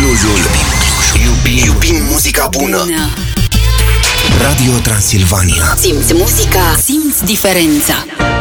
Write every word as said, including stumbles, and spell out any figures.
Clujul. Iubim, iubim muzica bună. Radio Transilvania. Simți muzica, simți diferența.